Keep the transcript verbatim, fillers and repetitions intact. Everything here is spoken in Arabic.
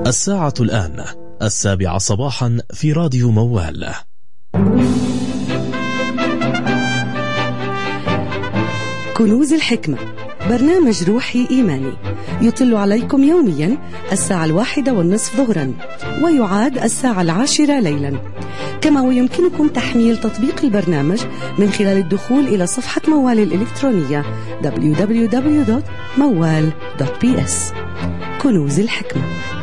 الساعة الآن السابعة صباحا في راديو موال. كنوز الحكمة، برنامج روحي إيماني يطل عليكم يوميا الساعة الواحدة والنصف ظهرا، ويعاد الساعة العاشرة ليلا. كما ويمكنكم تحميل تطبيق البرنامج من خلال الدخول إلى صفحة موال الإلكترونية دبليو دبليو دبليو دوت موال دوت بي إس. كنوز الحكمة.